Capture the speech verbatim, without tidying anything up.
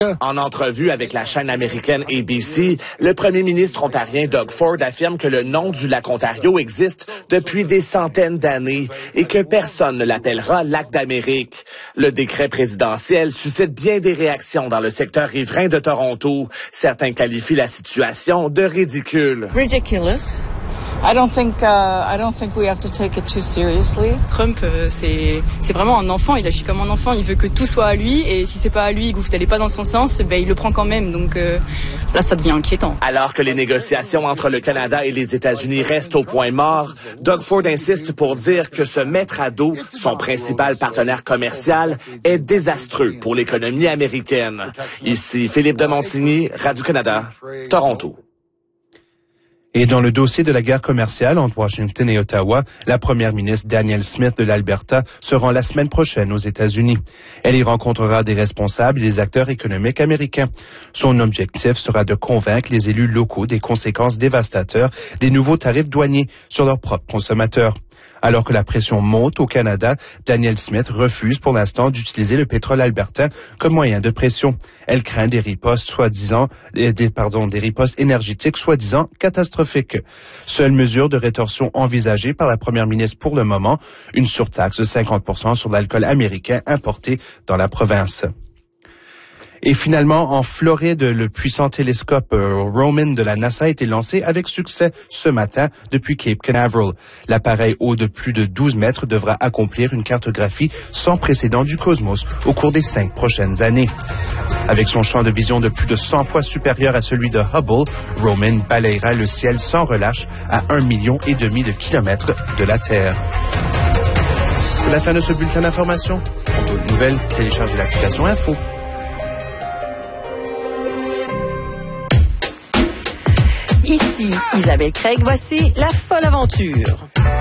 En entrevue avec la chaîne américaine A B C, le premier ministre ontarien Doug Ford affirme que le nom du lac Ontario existe depuis des centaines d'années et que personne ne l'appellera lac d'Amérique. Le décret présidentiel suscite bien des réactions dans le secteur riverain de Toronto. Certains qualifient la situation de ridicule. Ridiculous. I don't think uh, I don't think we have to take it too seriously. Trump, euh, c'est c'est vraiment un enfant. Il agit comme un enfant. Il veut que tout soit à lui, et si c'est pas à lui, que vous n'allez pas dans son sens, ben il le prend quand même. Donc euh, là, ça devient inquiétant. Alors que les négociations entre le Canada et les États-Unis restent au point mort, Doug Ford insiste pour dire que se mettre à dos son principal partenaire commercial est désastreux pour l'économie américaine. Ici Philippe de Montigny, Radio-Canada, Toronto. Et dans le dossier de la guerre commerciale entre Washington et Ottawa, la première ministre Danielle Smith de l'Alberta se rend la semaine prochaine aux États-Unis. Elle y rencontrera des responsables et des acteurs économiques américains. Son objectif sera de convaincre les élus locaux des conséquences dévastatrices des nouveaux tarifs douaniers sur leurs propres consommateurs. Alors que la pression monte au Canada, Danielle Smith refuse pour l'instant d'utiliser le pétrole albertain comme moyen de pression. Elle craint des ripostes soi-disant, des, pardon, des ripostes énergétiques soi-disant catastrophiques. Seule mesure de rétorsion envisagée par la première ministre pour le moment, une surtaxe de cinquante pour cent sur l'alcool américain importé dans la province. Et finalement, en Floride, le puissant télescope euh, Roman de la NASA a été lancé avec succès ce matin depuis Cape Canaveral. L'appareil haut de plus de douze mètres devra accomplir une cartographie sans précédent du cosmos au cours des cinq prochaines années. Avec son champ de vision de plus de cent fois supérieur à celui de Hubble, Roman balayera le ciel sans relâche à un million et demi de kilomètres de la Terre. C'est la fin de ce bulletin d'information. Pour d'autres nouvelles, téléchargez l'application Info. Ici Isabelle Craig, voici La Folle Aventure.